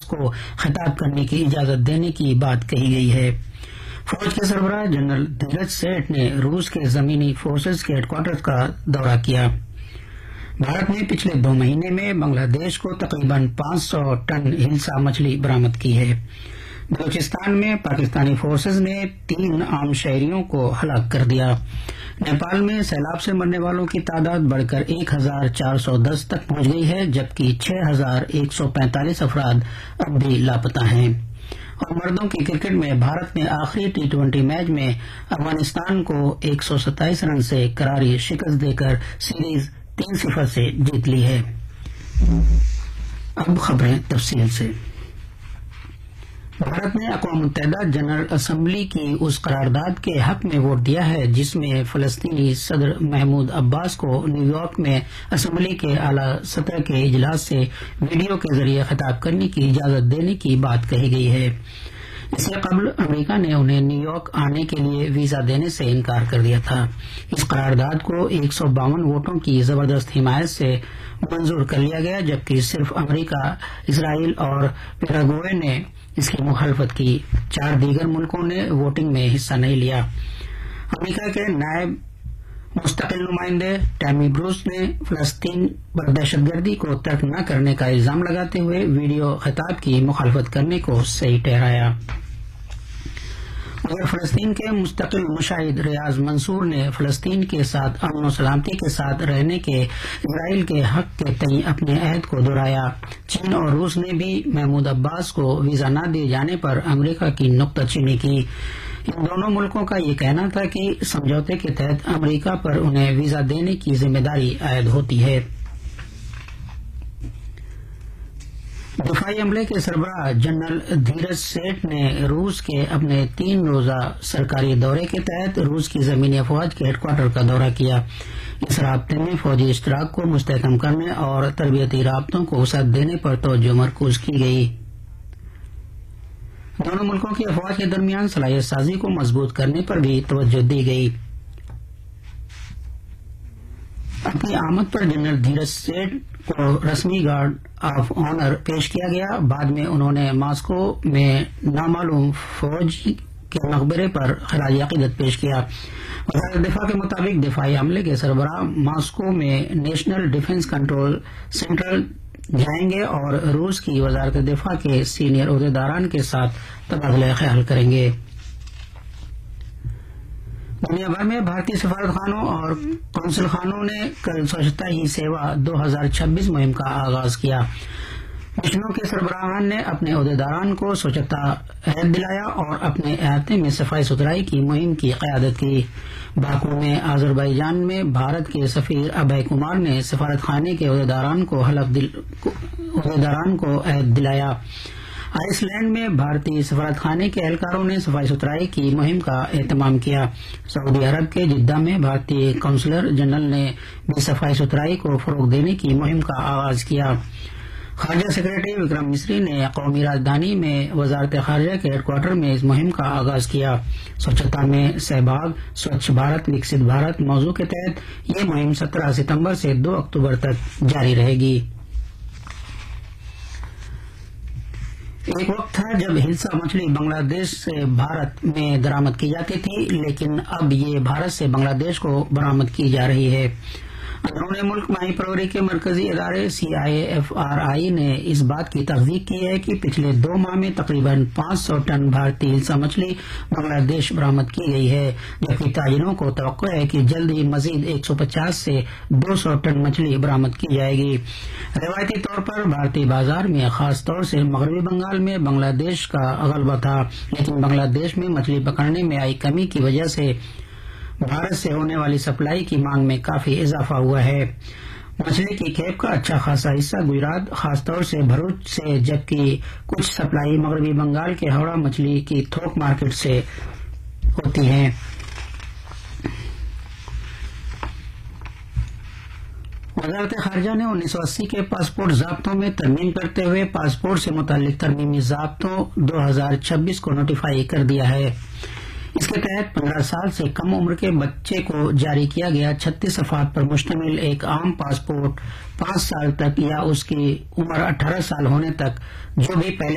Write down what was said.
کو خطاب کرنے کی اجازت دینے کی بات کہی گئی ہے۔ فوج کے سربراہ جنرل دھیرج سیٹھ نے روس کے زمینی فورسز کے ہیڈ کوارٹر کا دورہ کیا۔ بھارت نے پچھلے 2 مہینے میں بنگلہ دیش کو تقریباً 500 ٹن ہلسا مچھلی برآمد کی ہے۔ بلوچستان میں پاکستانی فورسز نے 3 عام شہریوں کو ہلاک کر دیا۔ نیپال میں سیلاب سے مرنے والوں کی تعداد بڑھ کر 1410 تک پہنچ گئی ہے، جبکہ 6145 افراد اب بھی لاپتہ ہیں۔ اور مردوں کی کرکٹ میں بھارت نے آخری T20 میچ میں افغانستان کو 127 رن سے کراری شکست دے کر سیریز 3-0 سے جیت لی ہے۔ اب خبریں تفصیل سے۔ بھارت نے اقوام متحدہ جنرل اسمبلی کی اس قرارداد کے حق میں ووٹ دیا ہے جس میں فلسطینی صدر محمود عباس کو نیو یارک میں اسمبلی کے اعلیٰ سطح کے اجلاس سے ویڈیو کے ذریعے خطاب کرنے کی اجازت دینے کی بات کہی گئی ہے۔ اس سے قبل امریکہ نے انہیں نیو یارک آنے کے لیے ویزا دینے سے انکار کر دیا تھا۔ اس قرارداد کو 152 ووٹوں کی زبردست حمایت سے منظور کر لیا گیا، جبکہ صرف امریکہ، اسرائیل اور پیراگوئے نے اس کی مخالفت کی۔ 4 دیگر ملکوں نے ووٹنگ میں حصہ نہیں لیا۔ امریکہ کے نائب مستقل نمائندے ٹیمی بروس نے فلسطین پر دہشت گردی کو ترک نہ کرنے کا الزام لگاتے ہوئے ویڈیو خطاب کی مخالفت کرنے کو صحیح ٹھہرایا۔ مگر فلسطین کے مستقل مشاہد ریاض منصور نے فلسطین کے ساتھ امن و سلامتی کے ساتھ رہنے کے اسرائیل کے حق کے تئیں اپنے عہد کو دہرایا۔ چین اور روس نے بھی محمود عباس کو ویزا نہ دیے جانے پر امریکہ کی نکتہ چینی کی۔ ان دونوں ملکوں کا یہ کہنا تھا کہ سمجھوتے کے تحت امریکہ پر انہیں ویزا دینے کی ذمہ داری عائد ہوتی ہے۔ دفاعی عملے کے سربراہ جنرل دھیرج سیٹھ نے روس کے اپنے 3 روزہ سرکاری دورے کے تحت روس کی زمینی افواج کے ہیڈ کوارٹر کا دورہ کیا۔ اس رابطے میں فوجی اشتراک کو مستحکم کرنے اور تربیتی رابطوں کو وسعت دینے پر توجہ مرکوز کی گئی۔ دونوں ملکوں کی افواج کے درمیان صلاحیت سازی کو مضبوط کرنے پر بھی توجہ دی گئی۔ اپنی آمد پر جنرل دھیرج سیٹھ کو رسمی گارڈ آف آنر پیش کیا گیا۔ بعد میں انہوں نے ماسکو میں نامعلوم فوج کے مقبرے پر خراج عقیدت پیش کیا۔ وزارت دفاع کے مطابق دفاعی عملے کے سربراہ ماسکو میں نیشنل ڈیفنس کنٹرول سینٹر جائیں گے اور روس کی وزارت دفاع کے سینئر عہدیداران کے ساتھ تبادلہ خیال کریں گے۔ دنیا بھر میں بھارتی سفارت خانوں اور قونصل خانوں نے کل سوچھتا ہی سیوا 2026 مہم کا آغاز کیا۔ مشنوں کے سربراہان نے اپنے عہدیداران کو سوچھتا عہد دلایا اور اپنے احاطے میں صفائی ستھرائی کی مہم کی قیادت کی۔ باکو میں آذربائیجان میں بھارت کے سفیر ابھے کمار نے سفارت خانے کے عہدیداران کو عہد دلایا۔ آئس لینڈ میں بھارتی سفارت خانے کے اہلکاروں نے صفائی ستھرائی کی مہم کا اہتمام کیا۔ سعودی عرب کے جدہ میں بھارتی کونسلر جنرل نے بھی صفائی ستھرائی کو فروغ دینے کی مہم کا آغاز کیا۔ خارجہ سیکرٹری وکرم مسری نے قومی راجدھانی میں وزارت خارجہ کے ہیڈ کوارٹر میں اس مہم کا آغاز کیا۔ سوچھتا میں سہبھاگ سوچھ بھارت وکست بھارت موضوع کے تحت یہ مہم 17 ستمبر سے 2 اکتوبر تک جاری رہے گی۔ ایک وقت تھا جب ہلسا مچھلی بنگلہ دیش سے بھارت میں درآمد کی جاتی تھی، لیکن اب یہ بھارت سے بنگلہ دیش کو برآمد کی جا رہی ہے۔ اندرون ملک ماہی پروری کے مرکزی ادارے CIFRI نے اس بات کی تصدیق کی ہے کہ پچھلے 2 ماہ میں تقریباً 500 ٹن بھارتی ہلسا مچھلی بنگلہ دیش برآمد کی گئی ہے، جبکہ تاجروں کو توقع ہے کہ جلد ہی مزید 150 سے 200 ٹن مچھلی برآمد کی جائے گی۔ روایتی طور پر بھارتی بازار میں خاص طور سے مغربی بنگال میں بنگلہ دیش کا غلبہ تھا، لیکن بنگلہ دیش میں مچھلی پکڑنے میں آئی کمی کی وجہ سے بھارت سے ہونے والی سپلائی کی مانگ میں کافی اضافہ ہوا ہے۔ مچھلی کی کھیپ کا اچھا خاصا حصہ گجرات، خاص طور سے بھروچ سے، جبکہ کچھ سپلائی مغربی بنگال کے ہاوڑا مچھلی کی تھوک مارکیٹ سے ہوتی ہے۔ وزارت خارجہ نے 1980 کے پاسپورٹ ضابطوں میں ترمیم کرتے ہوئے پاسپورٹ سے متعلق ترمیمی ضابطوں 2026 کو نوٹیفائی کر دیا ہے۔ اس کے تحت 15 سال سے کم عمر کے بچے کو جاری کیا گیا 36 صفحات پر مشتمل ایک عام پاسپورٹ 5 سال تک یا اس کی عمر 18 سال ہونے تک جو بھی پہلے